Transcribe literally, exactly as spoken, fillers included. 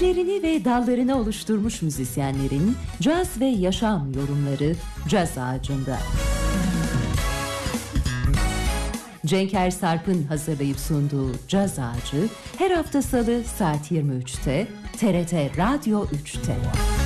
Lerini ve dallarını oluşturmuş müzisyenlerin caz ve yaşam yorumları Caz Ağacı'nda. Cenk Ersarp'ın hazırlayıp sunduğu Caz Ağacı her hafta salı saat yirmi üçte T R T Radyo üçte.